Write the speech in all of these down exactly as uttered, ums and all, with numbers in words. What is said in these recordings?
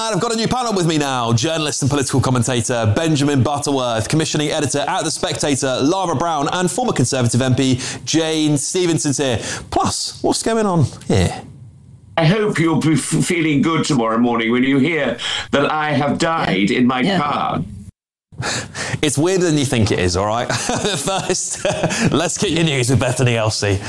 And I've got a new panel with me now. Journalist and political commentator Benjamin Butterworth, commissioning editor at The Spectator Lara Brown, and former Conservative M P Jane Stephenson's here. Plus, what's going on here? I hope you'll be f- feeling good tomorrow morning when you hear that I have died in my yeah. car. It's weirder than you think it is, all right? First, let's get your news with Bethany Elsey.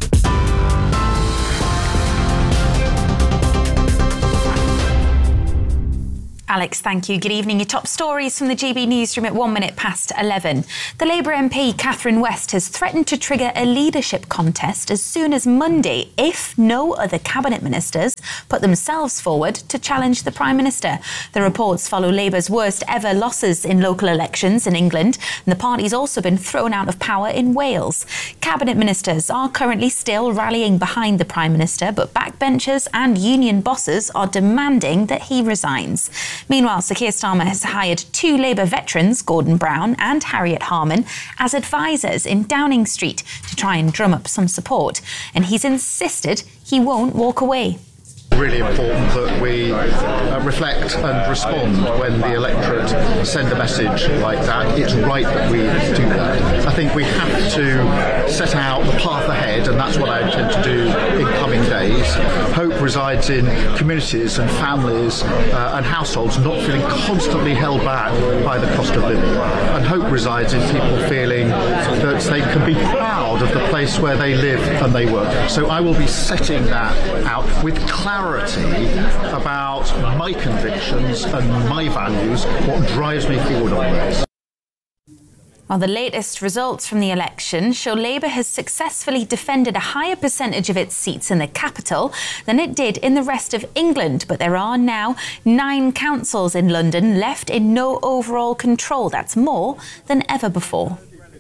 Alex, thank you. Good evening. Your top stories from the G B newsroom at one minute past eleven. The Labour M P Catherine West has threatened to trigger a leadership contest as soon as Monday if no other cabinet ministers put themselves forward to challenge the Prime Minister. The reports follow Labour's worst ever losses in local elections in England, and the party's also been thrown out of power in Wales. Cabinet ministers are currently still rallying behind the Prime Minister, but backbenchers and union bosses are demanding that he resigns. Meanwhile, Sir Keir Starmer has hired two Labour veterans, Gordon Brown and Harriet Harman, as advisers in Downing Street to try and drum up some support. And he's insisted he won't walk away. Really important that we uh, reflect and respond when the electorate send a message like that. It's right that we do that. I think we have to set out the path ahead, and that's what I intend to do in coming days. Hope resides in communities and families uh, and households not feeling constantly held back by the cost of living. And hope resides in people feeling that they can be proud of the place where they live and they work. So I will be setting that out with clarity about my convictions and my values, what drives me forward on this. Well, the latest results from the election show Labour has successfully defended a higher percentage of its seats in the capital than it did in the rest of England. But there are now nine councils in London left in no overall control. That's more than ever before.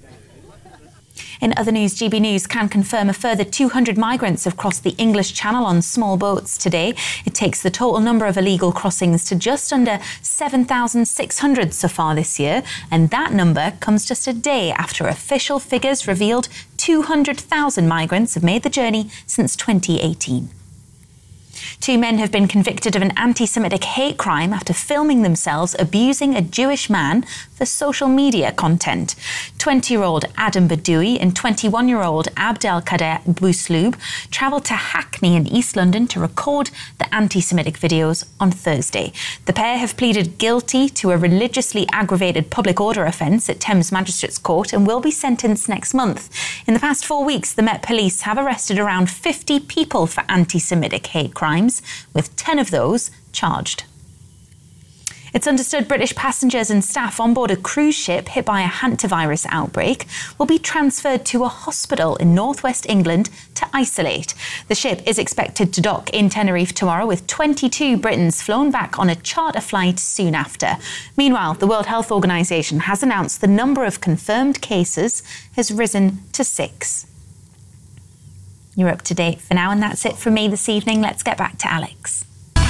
In other news, G B News can confirm a further two hundred migrants have crossed the English Channel on small boats today. It takes the total number of illegal crossings to just under seven thousand six hundred so far this year. And that number comes just a day after official figures revealed two hundred thousand migrants have made the journey since twenty eighteen. Two men have been convicted of an anti-Semitic hate crime after filming themselves abusing a Jewish man for social media content. twenty-year-old Adam Badoui and twenty-one-year-old Abdelkader Bousloub travelled to Hackney in East London to record the anti-Semitic videos on Thursday. The pair have pleaded guilty to a religiously aggravated public order offence at Thames Magistrates Court and will be sentenced next month. In the past four weeks, the Met Police have arrested around fifty people for anti-Semitic hate crimes, with ten of those charged. It's understood British passengers and staff on board a cruise ship hit by a hantavirus outbreak will be transferred to a hospital in northwest England to isolate. The ship is expected to dock in Tenerife tomorrow, with twenty-two Britons flown back on a charter flight soon after. Meanwhile, the World Health Organization has announced the number of confirmed cases has risen to six. You're up to date for now, and that's it from me this evening. Let's get back to Alex.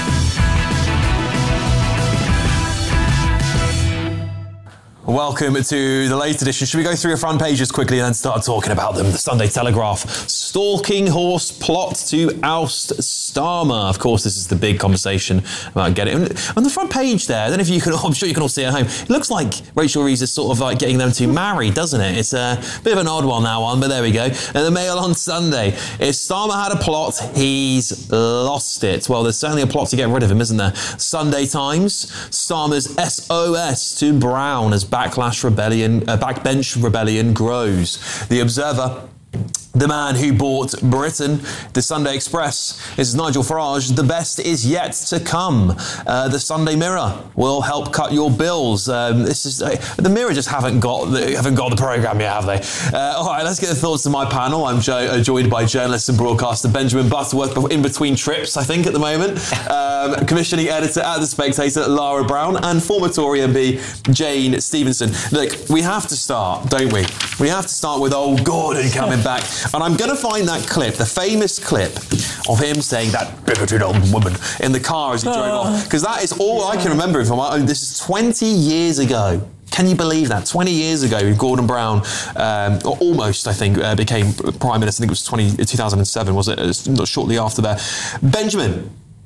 Welcome to the late edition. Should we go through your front pages quickly and then start talking about them? The Sunday Telegraph. Stalking horse plot to oust Starmer. Of course, this is the big conversation about getting... On the front page there, I don't know if you can... I'm sure you can all see it at home. It looks like Rachel Reeves is sort of like getting them to marry, doesn't it? It's a bit of an odd one, that one, but there we go. And the Mail on Sunday. If Starmer had a plot, he's lost it. Well, there's certainly a plot to get rid of him, isn't there? Sunday Times. Starmer's S O S to Brown as backlash rebellion, uh, backbench rebellion grows. The Observer. The man who bought Britain. The Sunday Express. This is Nigel Farage. The best is yet to come. Uh, the Sunday Mirror will help cut your bills. Um, this is uh, the Mirror just haven't got the, haven't got the programme yet, have they? Uh, all right, let's get the thoughts of my panel. I'm jo- uh, joined by journalist and broadcaster Benjamin Butterworth, in between trips, I think, at the moment. Um, commissioning editor at The Spectator, Lara Brown, and former Tory M P Jane Stephenson. Look, we have to start, don't we? We have to start with old Gordon coming back. And I'm going to find that clip, the famous clip of him saying that bigoted old woman in the car as he drove off. Because that is all I can remember from my own. This is twenty years ago. Can you believe that? twenty years ago, Gordon Brown, um, or almost, I think, uh, became Prime Minister. I think it was twenty, two thousand seven, was it? It was shortly after that. Benjamin,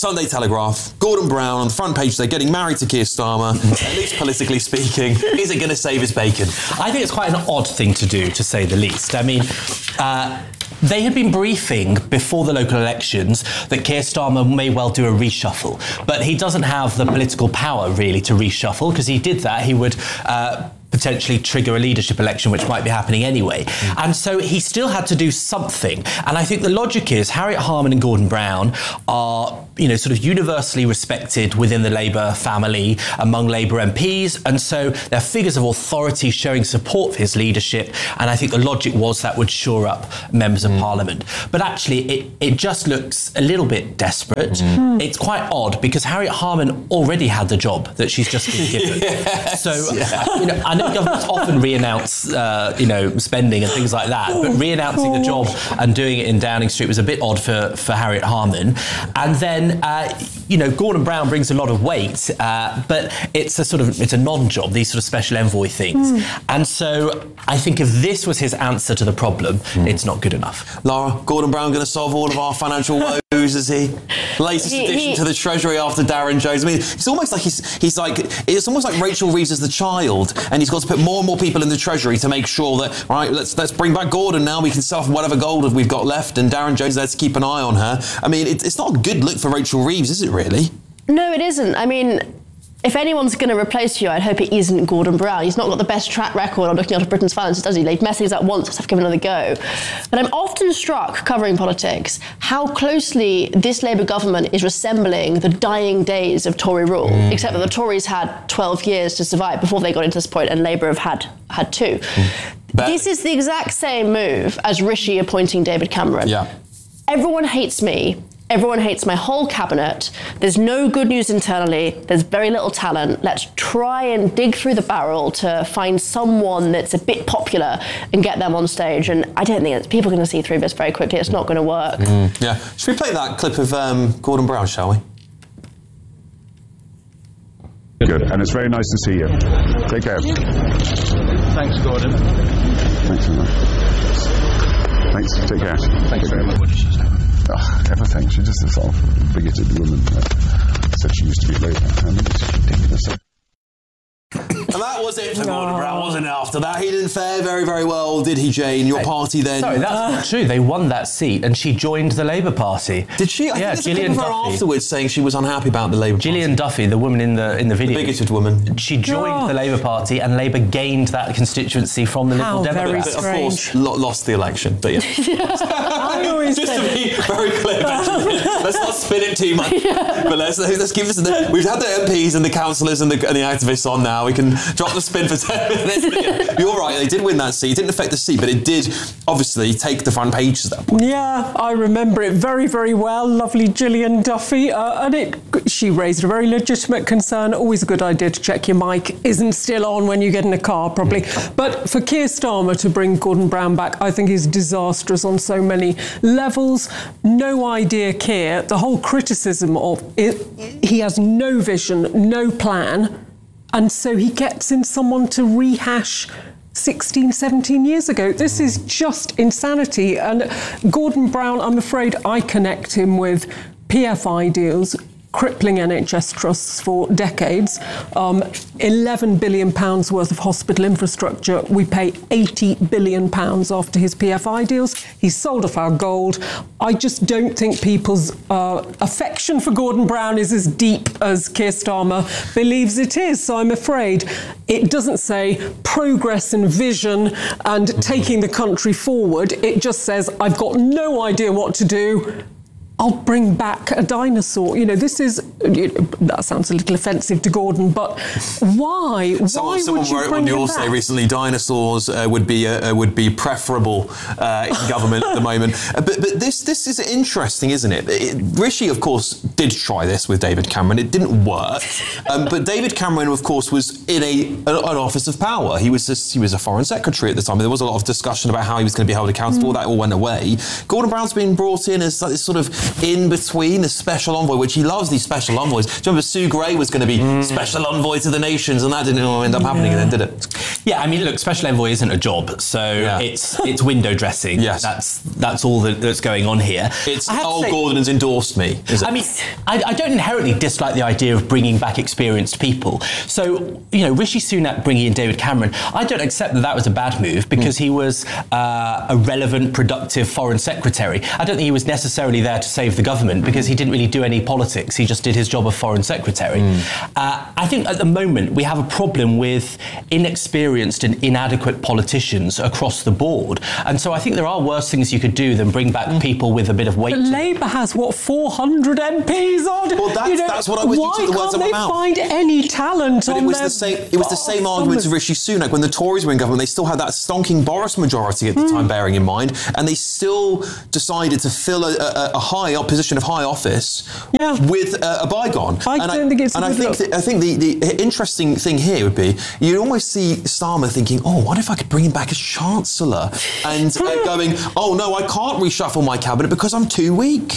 Sunday Telegraph, Gordon Brown on the front page, they're getting married to Keir Starmer, at least politically speaking. Is it going to save his bacon? I think it's quite an odd thing to do, to say the least. I mean, uh, they had been briefing before the local elections that Keir Starmer may well do a reshuffle, but he doesn't have the political power really to reshuffle, because he did that, he would uh, potentially trigger a leadership election, which might be happening anyway. Mm. And so he still had to do something. And I think the logic is Harriet Harman and Gordon Brown are, you know, sort of universally respected within the Labour family, among Labour M Ps. And so they're figures of authority showing support for his leadership. And I think the logic was that would shore up members of mm. Parliament. But actually, it, it just looks a little bit desperate. Mm. It's quite odd because Harriet Harman already had the job that she's just been given. yes, so, yeah. you know, I know governments often re-announce, uh, you know, spending and things like that, but re-announcing the job and doing it in Downing Street was a bit odd for, for Harriet Harman. And then, uh, you know, Gordon Brown brings a lot of weight, uh, but it's a sort of, it's a non-job, these sort of special envoy things. Mm. And so I think if this was his answer to the problem, mm. it's not good enough. Lara, Gordon Brown going to solve all of our financial woes, is he? Latest he, addition he, to the Treasury after Darren Jones. I mean, it's almost like he's, he's like, it's almost like Rachel Reeves as the child, and he's got to put more and more people in the Treasury to make sure that, right, let's let's bring back Gordon now, we can sell whatever gold we've got left, and Darren Jones there to keep an eye on her. I mean, it, it's not a good look for Rachel Reeves, is it really? No, it isn't. I mean, if anyone's going to replace you, I'd hope it isn't Gordon Brown. He's not got the best track record on looking after Britain's finances, does he? They've messed things up once, let's have to give it another go. But I'm often struck, covering politics, how closely this Labour government is resembling the dying days of Tory rule, mm. except that the Tories had twelve years to survive before they got into this point, and Labour have had, had two. Mm. This is the exact same move as Rishi appointing David Cameron. Yeah. Everyone hates me. Everyone hates my whole cabinet. There's no good news internally. There's very little talent. Let's try and dig through the barrel to find someone that's a bit popular and get them on stage. And I don't think it's, people are going to see through this very quickly. It's not going to work. Mm, yeah. Should we play that clip of um, Gordon Brown, shall we? Good. And it's very nice to see you. Take care. Thanks, Gordon. Thanks very much. Thanks. Take care. Thanks very much. Oh, everything. She's just a sort of bigoted woman. That said she used to be Labour. I mean, it's ridiculous. And that was it for Gordon Brown, wasn't it? After that, he didn't fare very, very well, did he, Jane? Your hey, party then. Sorry, that's uh, not true. They won that seat, and she joined the Labour Party. Did she? I yeah, think Gillian Duffy. Afterwards, saying she was unhappy about the Labour Gillian Party. Duffy, the woman in the in the video, the bigoted woman. She joined oh. the Labour Party, and Labour gained that constituency from the How Liberal very Democrats. Of course, lo- lost the election, but yeah. I always Just to be very clear, let's not spin it too much. Yeah. But let's let's give us. The, we've had the M Ps and the councillors and the, and the activists on now. We can drop the spin for ten minutes. You're right. They did win that seat. It didn't affect the seat, but it did obviously take the front pages at that point. Yeah, I remember it very, very well. Lovely Gillian Duffy, uh, and it she raised a very legitimate concern. Always a good idea to check your mic isn't still on when you get in a car, probably. But for Keir Starmer to bring Gordon Brown back, I think is disastrous on so many levels. No idea, Keir. The whole criticism of it, he has no vision, no plan, and so he gets in someone to rehash sixteen, seventeen years ago. This is just insanity. And Gordon Brown, I'm afraid I connect him with P F I deals, crippling N H S trusts for decades, um, eleven billion pounds worth of hospital infrastructure. We pay eighty billion pounds after his P F I deals. He's sold off our gold. I just don't think people's uh, affection for Gordon Brown is as deep as Keir Starmer believes it is. So I'm afraid it doesn't say progress and vision and taking the country forward. It just says, I've got no idea what to do. I'll bring back a dinosaur. You know, this is, you know, that sounds a little offensive to Gordon, but why? Someone, why someone would you wrote bring on him your back? say recently, dinosaurs uh, would be uh, would be preferable uh, in government at the moment. Uh, but but this this is interesting, isn't it? it? Rishi, of course, did try this with David Cameron. It didn't work. Um, but David Cameron, of course, was in a an, an office of power. He was just, he was a foreign secretary at the time. There was a lot of discussion about how he was going to be held accountable. Mm. That all went away. Gordon Brown's been brought in as this sort of in between, the special envoy, which he loves these special envoys. Do you remember Sue Gray was going to be mm. special envoy to the nations, and that didn't end up happening, yeah. and then did it? Yeah, I mean, look, special envoy isn't a job, so yeah. it's it's window dressing. Yes. That's that's all that, that's going on here. It's, oh, say, Gordon has endorsed me, is it? I mean, I, I don't inherently dislike the idea of bringing back experienced people. So, you know, Rishi Sunak bringing in David Cameron, I don't accept that that was a bad move because mm. he was uh, a relevant, productive foreign secretary. I don't think he was necessarily there to save the government because he didn't really do any politics. He just did his job of foreign secretary. Mm. Uh, I think at the moment we have a problem with inexperienced and inadequate politicians across the board. And so I think there are worse things you could do than bring back mm. people with a bit of weight. But Labour has, what, four hundred M Ps on? Well, that's, you know, that's what I was why using the words can't of my they mouth. find any talent but on it was their the same. It was the same argument to Rishi Sunak when the Tories were in government. They still had that stonking Boris majority at the mm. time, bearing in mind, and they still decided to fill a, a, a high position of high office yeah. with a, a bygone. I and don't I, think it's. And I think that, I think the, the interesting thing here would be you almost see Starmer thinking, "Oh, what if I could bring him back as Chancellor?" and uh, going, "Oh no, I can't reshuffle my cabinet because I'm too weak."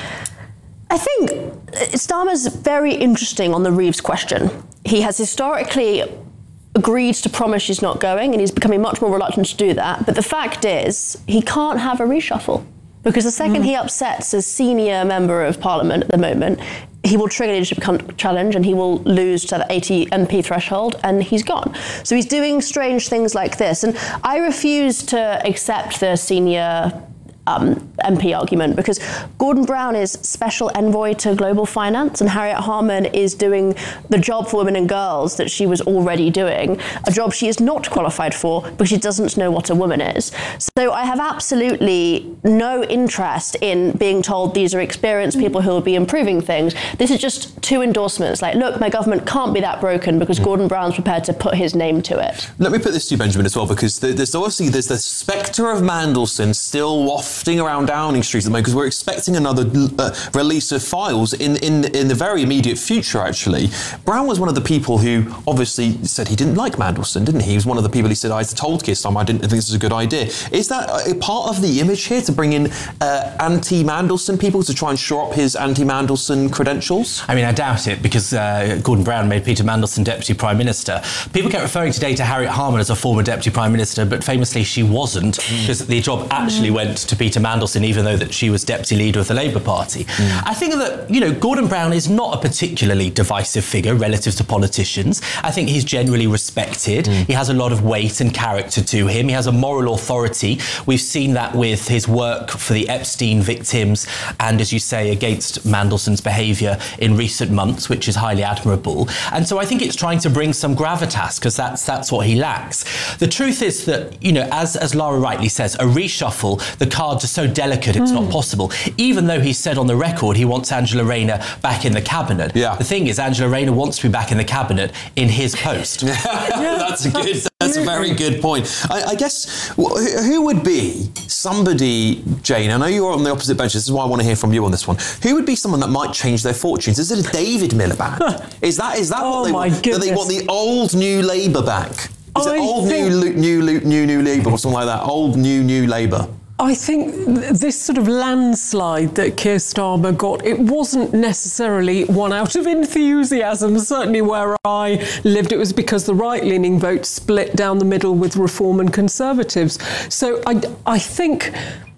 I think Starmer's very interesting on the Reeves question. He has historically agreed to promise she's not going, and he's becoming much more reluctant to do that. But the fact is, he can't have a reshuffle, because the second mm. he upsets a senior member of Parliament at the moment, he will trigger leadership challenge and he will lose to the eighty M P threshold, and he's gone. So he's doing strange things like this. And I refuse to accept the senior Um, M P argument, because Gordon Brown is special envoy to global finance and Harriet Harman is doing the job for women and girls that she was already doing, a job she is not qualified for because she doesn't know what a woman is. So I have absolutely no interest in being told these are experienced people who will be improving things. This is just two endorsements, like, look, my government can't be that broken because mm. Gordon Brown's prepared to put his name to it. Let me put this to you, Benjamin, as well, because there's obviously there's the spectre of Mandelson still wafting around Downing Street at the moment, because we're expecting another uh, release of files in, in in the very immediate future, actually. Brown was one of the people who obviously said he didn't like Mandelson, didn't he? He was one of the people who said, I told Keir Starmer I didn't think this was a good idea. Is that a part of the image here, to bring in uh, anti-Mandelson people to try and shore up his anti-Mandelson credentials? I mean, I doubt it, because uh, Gordon Brown made Peter Mandelson Deputy Prime Minister. People kept referring today to Harriet Harman as a former Deputy Prime Minister, but famously she wasn't, because mm. the job actually mm. went to Peter Mandelson, even though that she was deputy leader of the Labour Party. Mm. I think that, you know, Gordon Brown is not a particularly divisive figure relative to politicians. I think he's generally respected. Mm. He has a lot of weight and character to him. He has a moral authority. We've seen that with his work for the Epstein victims and, as you say, against Mandelson's behaviour in recent months, which is highly admirable. And so I think it's trying to bring some gravitas, because that's that's what he lacks. The truth is that, you know, as, as Lara rightly says, a reshuffle, the cards are so delicate it's mm. not possible, even though he said on the record he wants Angela Rayner back in the cabinet. Yeah. The thing is, Angela Rayner wants to be back in the cabinet in his post. yeah, that's a good, that's a very good point. I, I guess, who would be somebody, Jane, I know you're on the opposite bench, this is why I want to hear from you on this one. Who would be someone that might change their fortunes? Is it a David Miliband? is that is that oh what they my want? Goodness. Do they want the old new Labour back? Is I it old think... new, new, new, new, new Labour or something like that? Old new, new Labour? I think this sort of landslide that Keir Starmer got, it wasn't necessarily one out of enthusiasm. Certainly where I lived, it was because the right-leaning vote split down the middle with Reform and Conservatives. So I, I think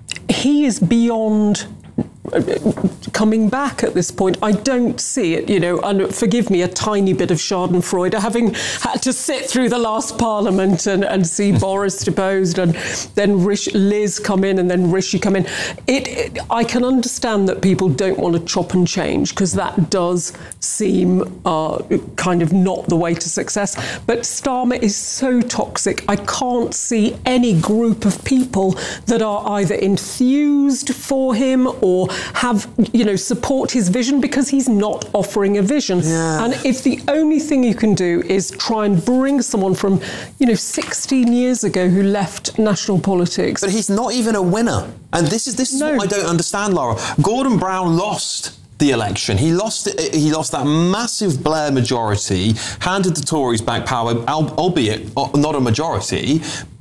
he is beyond coming back at this point. I don't see it, you know, and forgive me, a tiny bit of Schadenfreude, having had to sit through the last Parliament and, and see Boris deposed and then Rish, Liz come in and then Rishi come in. It, it, I can understand that people don't want to chop and change, because that does seem uh, kind of not the way to success. But Starmer is so toxic. I can't see any group of people that are either enthused for him or have, you know, support his vision, because he's not offering a vision. Yeah. And if the only thing you can do is try and bring someone from, you know, sixteen years ago who left national politics. But he's not even a winner. And this is this is no. what I don't understand, Laura. Gordon Brown lost the election. He lost it, he lost that massive Blair majority, handed the Tories back power, albeit not a majority.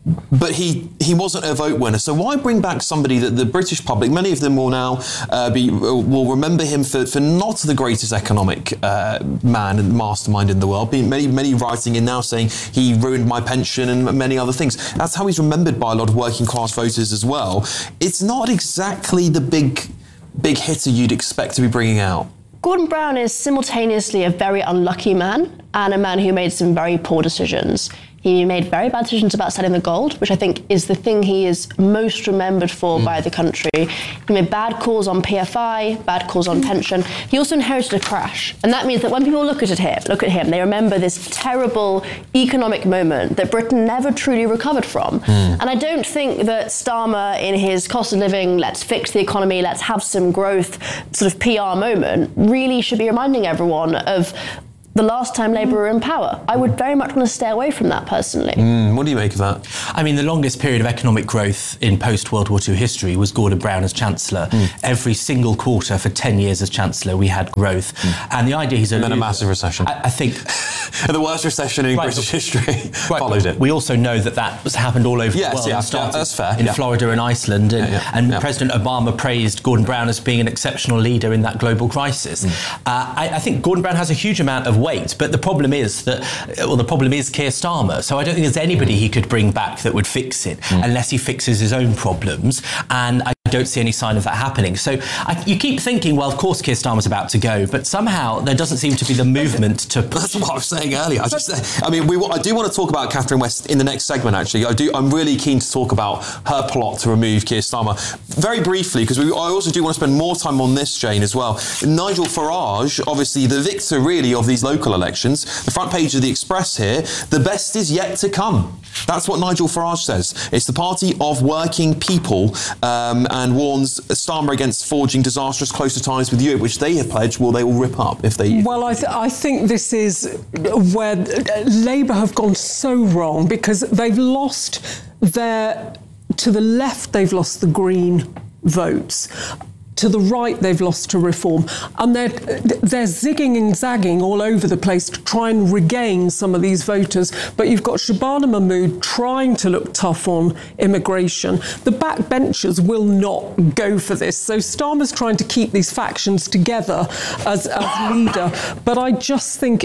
but he, he wasn't a vote winner. So why bring back somebody that the British public, many of them will now uh, be will remember him for, for not the greatest economic uh, man and mastermind in the world. Many many writing in now saying he ruined my pension and many other things. That's how he's remembered by a lot of working class voters as well. It's not exactly the big big hitter you'd expect to be bringing out. Gordon Brown is simultaneously a very unlucky man and a man who made some very poor decisions. He made very bad decisions about selling the gold, which I think is the thing he is most remembered for mm. by the country. He made bad calls on P F I, bad calls on pension. He also inherited a crash. And that means that when people look at him, look at him, they remember this terrible economic moment that Britain never truly recovered from. Mm. And I don't think that Starmer, in his cost of living, let's fix the economy, let's have some growth sort of P R moment, really should be reminding everyone of the last time Labour were in power. I would very much want to stay away from that personally. Mm, what do you make of that? I mean, the longest period of economic growth in post-World War Two history was Gordon Brown as Chancellor. Mm. Every single quarter for ten years as Chancellor, we had growth. Mm. And the idea he's... And then a massive recession. I, I think... the worst recession in right, British history right, followed it. We also know that that was happened all over yes, the world. Yeah, it started yeah, that's fair. In yeah. Florida and Iceland. And, yeah, yeah, and yeah. President Obama praised Gordon Brown as being an exceptional leader in that global crisis. Mm. Uh, I, I think Gordon Brown has a huge amount of weight, but the problem is that, well, the problem is Keir Starmer. So I don't think there's anybody he could bring back that would fix it mm. unless he fixes his own problems. And I don't see any sign of that happening. So I, you keep thinking, well, of course Keir Starmer's about to go, but somehow there doesn't seem to be the movement to... That's what I was saying earlier. I, just, I mean, we, I do want to talk about Catherine West in the next segment, actually. I do, I'm really keen to talk about her plot to remove Keir Starmer. Very briefly, because I also do want to spend more time on this, Jane, as well. Nigel Farage, obviously the victor, really, of these local elections. The front page of the Express here, the best is yet to come. That's what Nigel Farage says. It's the party of working people um, and warns Starmer against forging disastrous closer ties with Europe, which they have pledged will they will rip up if they... Well, I, th- I think this is where Labour have gone so wrong because they've lost their... To the left, they've lost the Green votes. To the right, they've lost to Reform. And they're, they're zigging and zagging all over the place to try and regain some of these voters. But you've got Shabana Mahmood trying to look tough on immigration. The backbenchers will not go for this. So Starmer's trying to keep these factions together as, as leader. But I just think,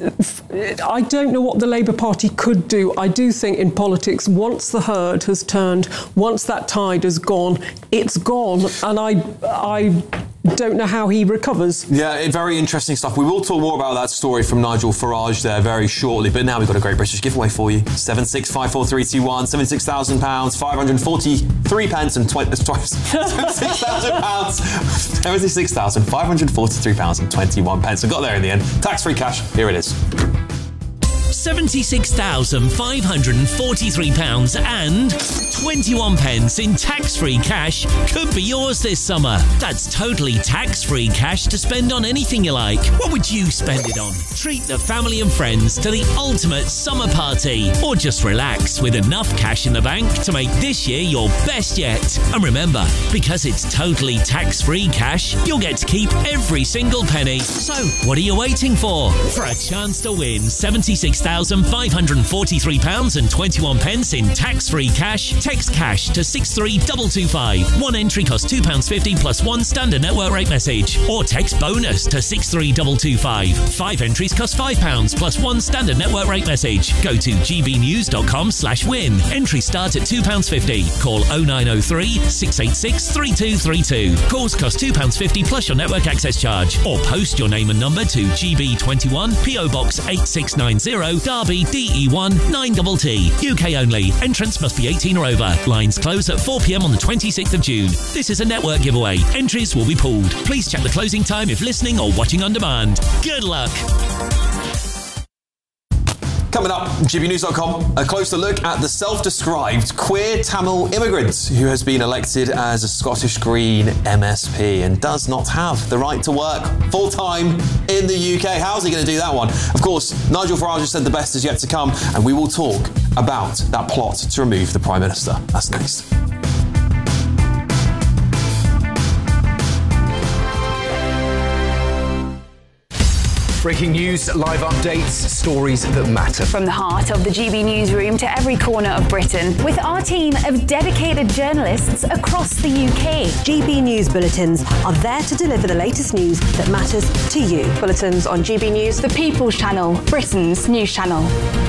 it, I don't know what the Labour Party could do. I do think in politics, once the herd has turned, once that tide has gone, it's gone. And I... I don't know how he recovers. Yeah, very interesting stuff. We will talk more about that story from Nigel Farage there very shortly, but now we've got a great British giveaway for you. seven six five four three two one, seventy-six thousand pounds, five hundred forty-three pence and twenty... seventy-six thousand pounds, seventy-six thousand five hundred forty-three pounds and twenty-one pence. I got there in the end. Tax-free cash, here it is. seventy-six thousand five hundred forty-three pounds and twenty-one pence in tax-free cash could be yours this summer. That's totally tax-free cash to spend on anything you like. What would you spend it on? Treat the family and friends to the ultimate summer party, or just relax with enough cash in the bank to make this year your best yet. And remember, because it's totally tax-free cash, you'll get to keep every single penny. So, what are you waiting for? For a chance to win seventy-six thousand five hundred forty-three pounds and twenty-one pence in tax-free cash, text cash to six three two two five. One entry costs two pounds fifty plus one standard network rate message. Or text bonus to six three two two five. Five entries cost five pounds plus one standard network rate message. Go to gbnews.com slash win. Entries start at two pounds fifty. Call oh nine oh three, six eight six, three two three two. Calls cost two pounds fifty plus your network access charge. Or post your name and number to G B twenty-one, P O Box eight six nine zero, Derby D E one nine T T. U K only. Entrance must be eighteen or over. Lines close at four p.m. on the twenty-sixth of June. This is a network giveaway. Entries will be pooled. Please check the closing time if listening or watching on demand. Good luck. Coming up, G B news dot com, a closer look at the self-described queer Tamil immigrant who has been elected as a Scottish Green M S P and does not have the right to work full-time in the U K. How's he going to do that one? Of course, Nigel Farage has said the best is yet to come, and we will talk about that plot to remove the Prime Minister. That's next. Breaking news, live updates, stories that matter. From the heart of the G B newsroom to every corner of Britain, with our team of dedicated journalists across the U K. G B News Bulletins are there to deliver the latest news that matters to you. Bulletins on G B News, The People's Channel, Britain's news channel.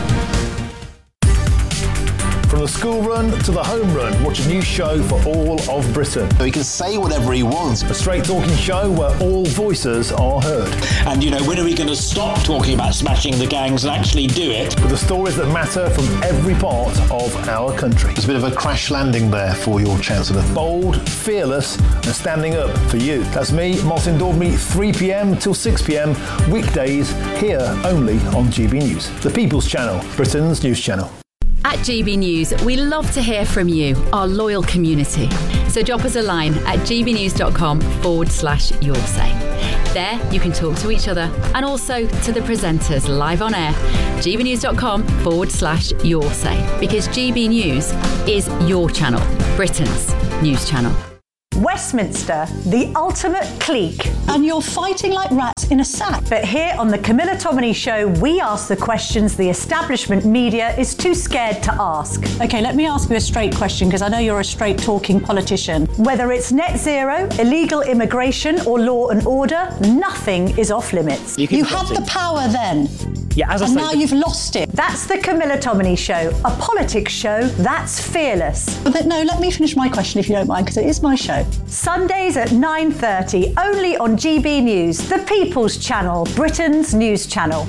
From the school run to the home run, watch a new show for all of Britain. So he can say whatever he wants. A straight talking show where all voices are heard. And, you know, when are we going to stop talking about smashing the gangs and actually do it? With the stories that matter from every part of our country. There's a bit of a crash landing there for your Chancellor. Bold, fearless and standing up for you. That's me, Martin Daubney, three p.m. till six p.m. weekdays here only on G B News. The People's Channel, Britain's news channel. At G B News, we love to hear from you, our loyal community. So drop us a line at gbnews.com forward slash your say. There, you can talk to each other and also to the presenters live on air. gbnews.com forward slash your say. Because G B News is your channel, Britain's news channel. Westminster, the ultimate clique. And you're fighting like rats in a sack. But here on the Camilla Tominey Show, we ask the questions the establishment media is too scared to ask. OK, let me ask you a straight question, because I know you're a straight-talking politician. Whether it's net zero, illegal immigration or law and order, nothing is off limits. You, you had the power then. Yeah, as I and say, now you've lost it. That's the Camilla Tominey Show, a politics show that's fearless. But no, let me finish my question if you don't mind, because it is my show. Sundays at nine thirty, only on G B News, the People's Channel, Britain's news channel.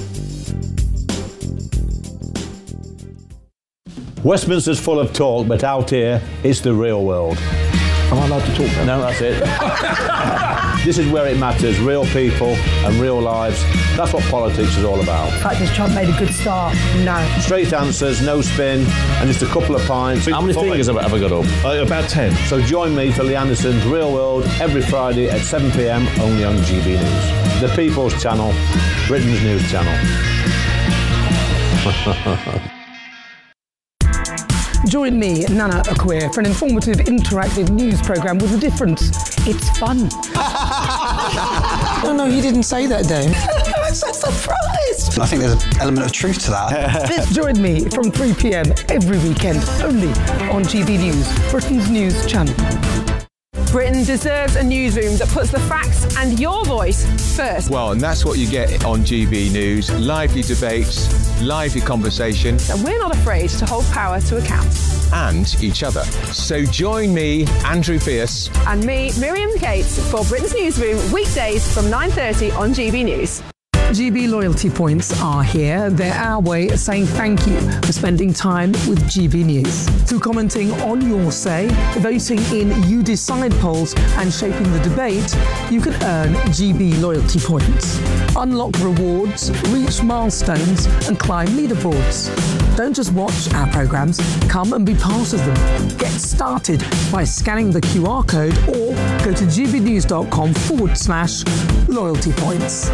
Westminster's full of talk, but out here, it's the real world. Am I allowed to talk now? No, that's it. This is where it matters, real people and real lives. That's what politics is all about. In fact, this Trump made a good start. No. Straight answers, no spin, and just a couple of pints. How many fingers have I ever got up? Uh, about ten. So join me for Lee Anderson's Real World every Friday at seven p.m. only on G B News. The People's Channel, Britain's news channel. Join me, Nana Akweer, for an informative, interactive news programme with a difference. It's fun. No, no, you didn't say that, Dave. I'm so surprised. I think there's an element of truth to that. Join me from three p.m. every weekend, only on G B News, Britain's news channel. Britain deserves a newsroom that puts the facts and your voice first. Well, and that's what you get on G B News. Lively debates, lively conversation. And we're not afraid to hold power to account. And each other. So join me, Andrew Pierce. And me, Miriam Cates, for Britain's Newsroom, weekdays from nine thirty on G B News. G B loyalty points are here. They're our way of saying thank you for spending time with G B News. Through commenting on your say, voting in You Decide polls and shaping the debate, you can earn G B loyalty points. Unlock rewards, reach milestones and climb leaderboards. Don't just watch our programmes, come and be part of them. Get started by scanning the Q R code or go to gbnews.com forward slash loyalty points.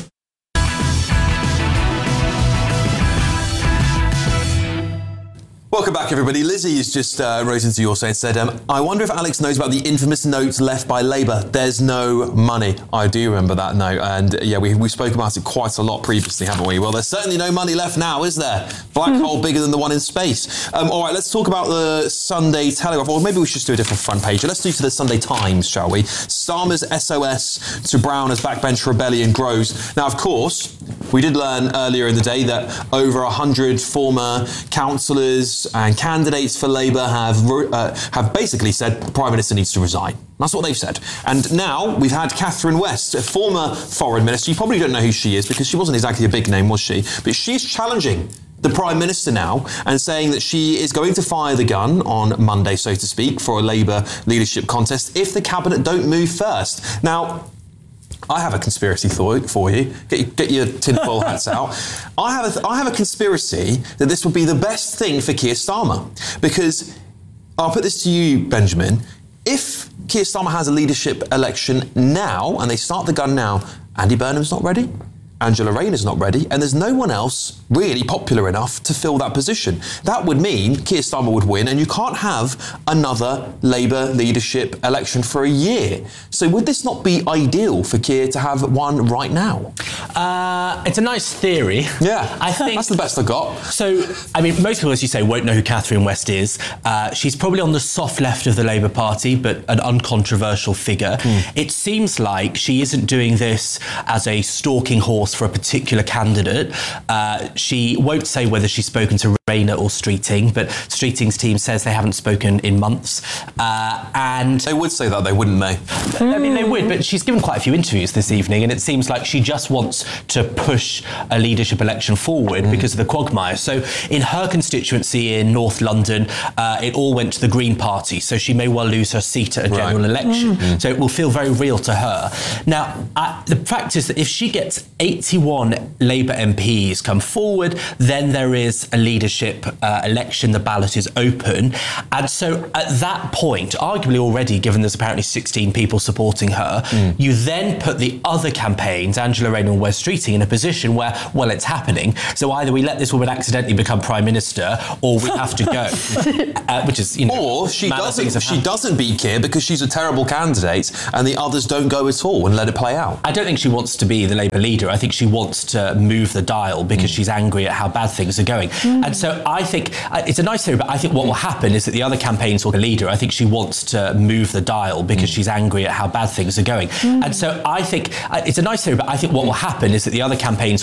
Welcome back, everybody. Lizzie has just uh, wrote into your say and said, um, I wonder if Alex knows about the infamous note left by Labour. There's no money. I do remember that note. And uh, yeah, we, we spoke about it quite a lot previously, haven't we? Well, there's certainly no money left now, is there? Black mm-hmm. hole bigger than the one in space. Um, all right, let's talk about the Sunday Telegraph. Or maybe we should just do a different front page. Let's do to the Sunday Times, shall we? Starmer's S O S to Brown as backbench rebellion grows. Now, of course, we did learn earlier in the day that over one hundred former councillors and candidates for Labour have uh, have basically said the Prime Minister needs to resign. That's what they've said. And now we've had Catherine West, a former foreign minister. You probably don't know who she is because she wasn't exactly a big name, was she? But she's challenging the Prime Minister now and saying that she is going to fire the gun on Monday, so to speak, for a Labour leadership contest if the Cabinet don't move first. Now, I have a conspiracy thought for you. Get, your, get your tinfoil hats out. I have, a, I have a conspiracy that this would be the best thing for Keir Starmer. Because, I'll put this to you, Benjamin, if Keir Starmer has a leadership election now, and they start the gun now, Andy Burnham's not ready, Angela Rayner's not ready, and there's no one else really popular enough to fill that position. That would mean Keir Starmer would win, and you can't have another Labour leadership election for a year. So would this not be ideal for Keir to have one right now? Uh, it's a nice theory. Yeah, I think that's the best I got. So, I mean, most people, as you say, won't know who Catherine West is. Uh, she's probably on the soft left of the Labour Party, but an uncontroversial figure. Mm. It seems like she isn't doing this as a stalking horse for a particular candidate. Uh, she won't say whether she's spoken to Rayner or Streeting, but Streeting's team says they haven't spoken in months. Uh, and they would say that, they wouldn't they? I mean, they would, but she's given quite a few interviews this evening, and it seems like she just wants to push a leadership election forward mm. because of the quagmire. So in her constituency in North London, uh, it all went to the Green Party, so she may well lose her seat at a right. general election. Mm. So it will feel very real to her. Now, uh, the fact is that if she gets eighty-one Labour M Ps come forward, then there is a leadership uh, election, the ballot is open. And so at that point, arguably already, given there's apparently sixteen people supporting her, mm. you then put the other campaigns, Angela Rayner and Wes Streeting, in a position where, well, it's happening. So either we let this woman accidentally become Prime Minister, or we have to go. uh, which is, you know... Or she doesn't, she doesn't beat Keir because she's a terrible candidate and the others don't go at all and let it play out. I don't think she wants to be the Labour leader. I think she wants to move the dial because mm. she's angry at how bad things are going. Mm. And so I think, uh, it's a nice theory, but I think what will happen is that the other campaigns will be leader. I think she wants to move the dial because mm. she's angry at how bad things are going. Mm. And so I think, uh, it's a nice theory, but I think what will happen is that the other campaigns